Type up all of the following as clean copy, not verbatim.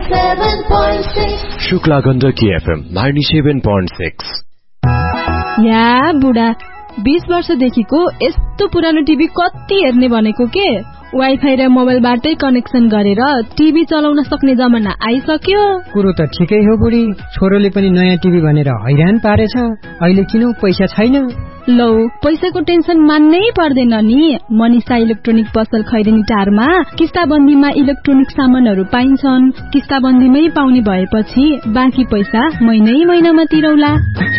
97.6 Shukla Gandaki FM 97.6। या बुढा 20 वर्षदेखिको यस्तो पुरानो टिभी कति हेर्ने भनेको के? वाइफाई र मोबाइलबाटै कनेक्सन गरेर टिभी चलाउन सक्ने जमाना आइसक्यो। कुरो त ठिकै हो बुढी, छोरोले पनि नयाँ टिभी भनेर हैरान पारेछ। अहिले किन पैसा छैन? लौ, पैसाको टेन्सन मान्नै पर्दैन नि। मनिषा इलेक्ट्रोनिक पसल खैरेनी टारमा किस्ताबन्दीमा इलेक्ट्रोनिक सामानहरू पाइन्छन्। किस्ताबन्दीमै पाउने भएपछि बाँकी पैसा महिनामा तिरौला।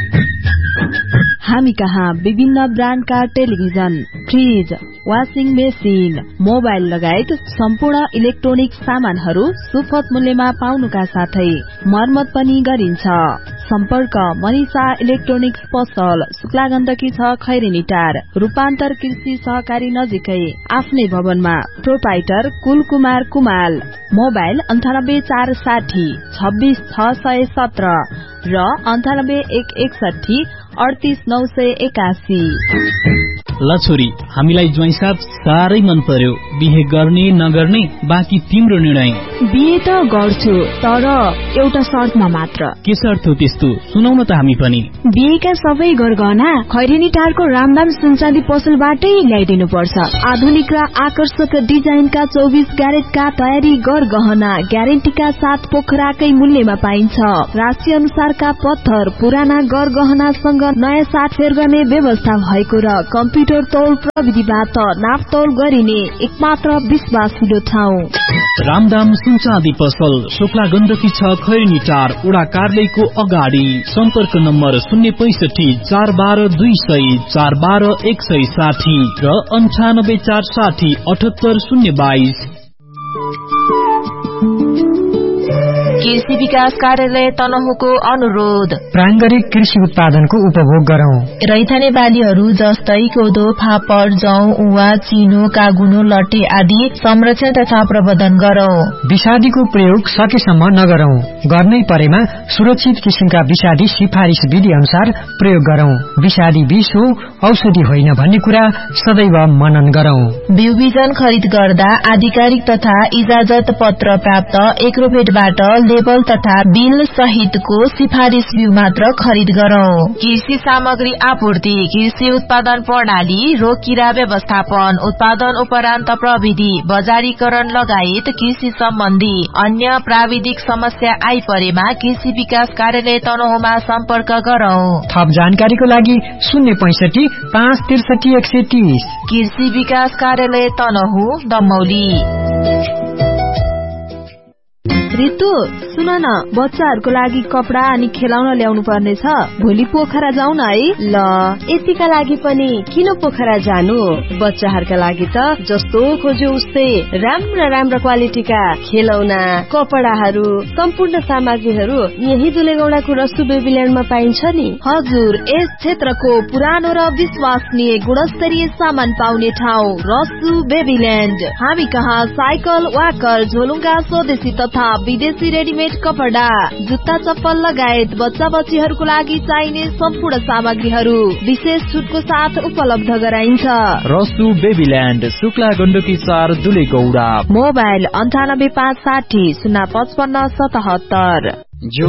हामी कहाँ विभिन्न ब्रान्डका television, fridge, washing machine, mobile लगायत सम्पूर्ण इलेक्ट्रोनिक सामानहरू सुपथ मूल्यमा पाउनुका साथै मर्मत पनि गरिन्छ। सम्पर्क मनिषा इलेक्ट्रोनिक्स पसल, शुक्ला गण्डकी 6 खैरेनी टार, रूपान्तर कृषि सहकारी नजिकै, आफ्नै भवनमा। प्रोपाइटर कुलकुमार कुमाल। मोबाइल 9846 26617 र 9861 38981। ल छोरी, हामीलाई ज्वाइँ साहब साह्रै मन पर्यो। बिहे गर्ने नगर्ने बाँकी तिम्रो निर्णय। बिहे त गर्छु, तर एउटा शर्तमा मात्र। के शर्त हो त्यस्तो? सुनाउन त हामी पनि। बिहेका सबै गरगहना खैरेनी टारको रामदाम सुनचाँदी पसलबाटै ल्याइदिनु पर्छ। आधुनिक र आकर्षक डिजाइनका 24 क्यारेटका तयारी गरगहना ग्यारेन्टीका साथ पोखराकै मूल्यमा पाइन्छ। राशि अनुसारका पत्थर, पुराना गरगहनासँग नयाँ साटफेर गर्ने व्यवस्था भएको र कम्प्युटर तौल प्रविधिबाट नापतौल गरिने एकमात्र विश्वासिलो ठाउँ रामदाम सुनचाँदी पसल, शुक्ला गण्डकी 6 खैरेनी टार, उडा कार्यालयको अगाडि। सम्पर्क नम्बर 065 412 200 412 160 र 98 460 78022। कृषि विकास कार्यालय तनहुको अनुरोध, प्राङ्गरिक कृषि उत्पादनको उपभोग गरौं। रैथाने बालीहरू जस्तै कोदो, फापर, जौ, उवा, चिनो, कागुनो, लट्टे आदि संरक्षण तथा प्रबन्धन गरौं। विषादीको प्रयोग सकेसम्म नगरौं। गर्नै परेमा सुरक्षित किसिमका विषादी सिफारिस विधि अनुसार प्रयोग गरौं। विषादी विष हो, औषधि होइन भन्ने कुरा सदैव मनन गरौं। बिउ बिजन खरिद गर्दा आधिकारिक तथा इजाजत पत्र प्राप्त एग्रोभेटबाट लेबल तथा बिल सहितको सिफारिस बिउ मात्र खरिद गरौं। कृषि सामग्री आपूर्ति, कृषि उत्पादन प्रणाली, रोग किरा व्यवस्थापन, उत्पादन उपरान्त प्रविधि, बजारीकरण लगायत कृषि सम्बन्धी अन्य प्राविधिक समस्या आइपरेमा कृषि विकास कार्यालय तनहुमा सम्पर्क गरौं। थप जानकारीको लागि 065 563 130। कृषि विकास कार्यालय तनहु, दमौली। रितु, सुन न, बच्चाहरूको लागि कपडा अनि खेलाउन ल्याउनु पर्ने छ। भोलि पोखरा जाउँ न है। ल, यतिका लागि पनि किन पोखरा जानु? बच्चाहरूका लागि त जस्तो खोज्यो उस्तै राम्रा क्वालिटीका खेलौना, कपडाहरू, सम्पूर्ण सामग्रीहरू यही दुलेगौडाको रसु बेबील्यान्डमा पाइन्छ नि। हजुर, यस क्षेत्रको पुरानो र विश्वसनीय गुणस्तरीय सामान पाउने ठाउँ रसु बेबील्यान्ड। हामी कहाँ साइकल, वाकर, झोलुङ्गा, स्वदेशी तथा विदेशी रेडिमेड कपडा, जुत्ता, चप्पल लगायत बच्चा बच्चीहरूको लागि चाहिने सम्पूर्ण सामग्रीहरू विशेष छुटको साथ उपलब्ध गराइन्छ। रसु बेबील्यान्ड, शुक्ला गण्डकी 4 दुलेगौडा। मोबाइल 98 560 055 77।